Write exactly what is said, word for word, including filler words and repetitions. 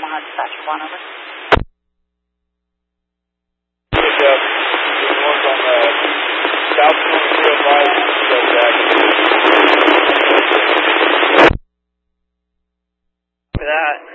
on dispatcher one, over. Pick up the north on the south twenty-two oh five, so back. For that.